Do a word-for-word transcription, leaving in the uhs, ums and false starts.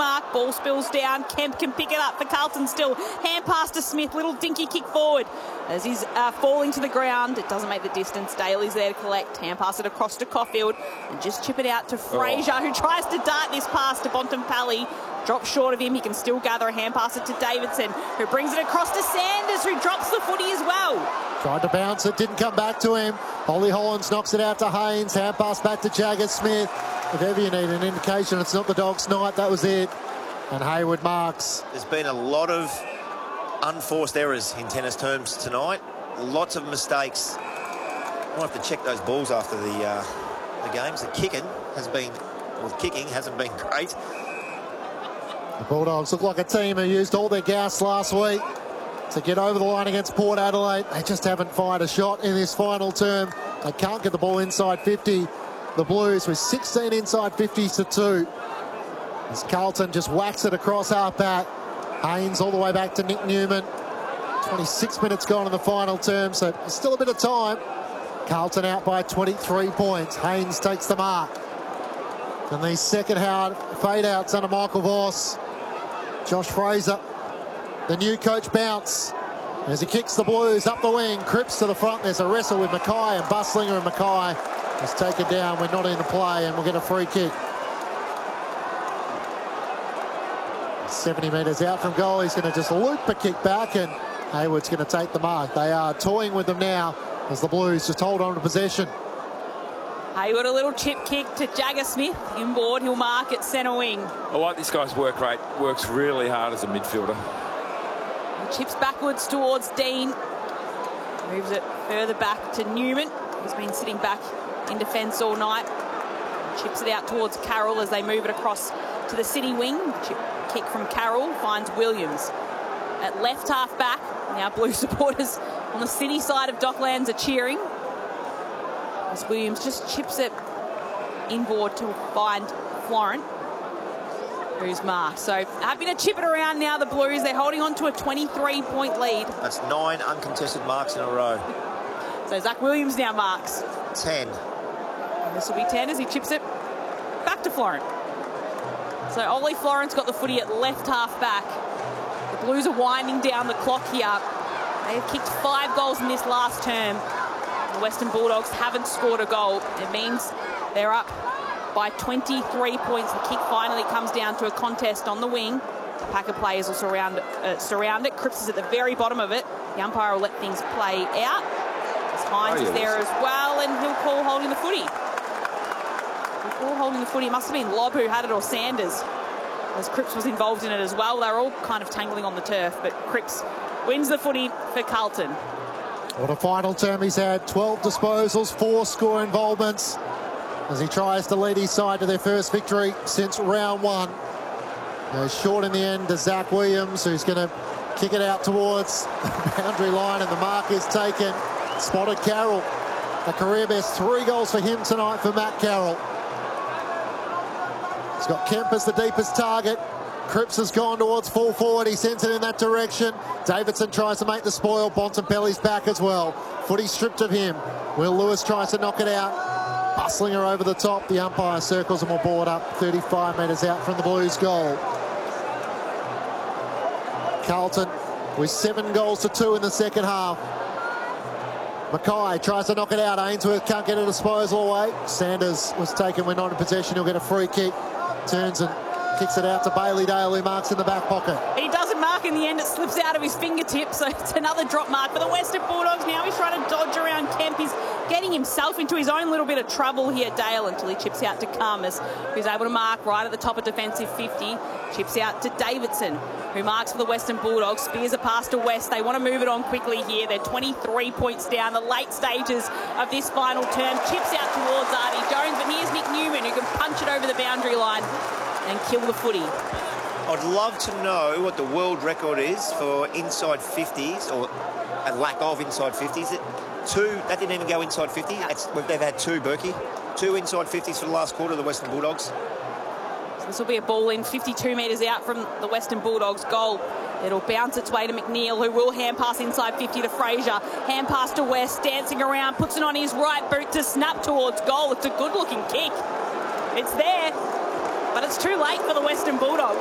mark. Ball spills down. Kemp can pick it up for Carlton still. Hand pass to Smith. Little dinky kick forward as he's uh, falling to the ground. It doesn't make the distance. Daly's there to collect. Hand pass it across to Caulfield and just chip it out to Fraser, oh. who tries to dart this pass to Bontempelli. Drops short of him. He can still gather a hand pass it to Davidson, who brings it across to Sanders, who drops the footy as well. Tried to bounce it, didn't come back to him. Holly Hollins knocks it out to Haynes. Hand pass back to Jagger Smith. If ever you need an indication it's not the Dogs' night, that was it. And Hayward marks. There's been a lot of unforced errors in tennis terms tonight. Lots of mistakes. I'll have to check those balls after the uh, the games. The kicking has been, well, the kicking hasn't been great. The Bulldogs look like a team who used all their gas last week to get over the line against Port Adelaide. They just haven't fired a shot in this final term. They can't get the ball inside fifty. The Blues with sixteen inside fifties to two. As Carlton just whacks it across half back. Haynes all the way back to Nick Newman. twenty-six minutes gone in the final term, so there's still a bit of time. Carlton out by twenty-three points. Haynes takes the mark. And these second hard fade outs under Michael Voss. Josh Fraser, the new coach, bounce as he kicks the Blues up the wing. Cripps to the front. There's a wrestle with Mackay and Buslinger, and Mackay is taken down. We're not in the play, and we'll get a free kick. seventy metres out from goal. He's going to just loop a kick back, and Hayward's going to take the mark. They are toying with them now as the Blues just hold on to possession. Hayward, a little chip kick to Jagger Smith. Inboard, he'll mark at centre wing. I like this guy's work rate. Works really hard as a midfielder. He chips backwards towards Dean. Moves it further back to Newman. He's been sitting back in defence all night. Chips it out towards Carroll as they move it across to the City wing. Chip kick from Carroll finds Williams. At left half back, now Blue supporters on the City side of Docklands are cheering. As Williams just chips it inboard to find Florent, who's marked. So happy to chip it around now, the Blues. They're holding on to a twenty-three point lead. That's nine uncontested marks in a row. So Zach Williams now marks. ten. And this will be ten as he chips it back to Florent. So Ollie Florent's got the footy at left half back. The Blues are winding down the clock here. They have kicked five goals in this last term. The Western Bulldogs haven't scored a goal. It means they're up by twenty-three points. The kick finally comes down to a contest on the wing. The Packer players will surround, uh, surround it. Cripps is at the very bottom of it. The umpire will let things play out. As Hines oh, yes. is there as well, and he'll call holding the footy. He'll call holding the footy. It must have been Lobb who had it, or Sanders, as Cripps was involved in it as well. They're all kind of tangling on the turf, but Cripps wins the footy for Carlton. What a final term he's had. twelve disposals, four score involvements as he tries to lead his side to their first victory since round one. Now short in the end to Zach Williams, who's going to kick it out towards the boundary line, and the mark is taken. Spotted Carroll. A career best three goals for him tonight for Matt Carroll. He's got Kemp as the deepest target. Cripps has gone towards full forward. He sends it in that direction. Davidson tries to make the spoil. Bontempelli's back as well. Footy stripped of him. Will Lewis tries to knock it out. Buslinger over the top. The umpire circles and will board up thirty-five metres out from the Blues' goal. Carlton with seven goals to two in the second half. Mackay tries to knock it out. Ainsworth can't get a disposal away. Sanders was taken when not in possession. He'll get a free kick. Turns and kicks it out to Bailey Dale, who marks in the back pocket. He doesn't mark in the end. It slips out of his fingertips, so it's another drop mark for the Western Bulldogs. Now he's trying to dodge around Kemp. He's getting himself into his own little bit of trouble here, Dale, until he chips out to Cummers, who's able to mark right at the top of defensive fifty. Chips out to Davidson, who marks for the Western Bulldogs. Spears a pass to West. They want to move it on quickly here. They're twenty-three points down, the late stages of this final term. Chips out towards Artie Jones, but here's Nick Newman, who can punch it over the boundary line and kill the footy. I'd love to know what the world record is for inside fifties, or a lack of inside fifties. Two, that didn't even go inside fifty. It's, they've had two, Berkey. Two inside fifties for the last quarter of the Western Bulldogs. So this will be a ball in fifty-two metres out from the Western Bulldogs goal. It'll bounce its way to McNeil, who will hand pass inside fifty to Fraser. Hand pass to West, dancing around, puts it on his right boot to snap towards goal. It's a good-looking kick. It's there, but it's too late for the Western Bulldogs.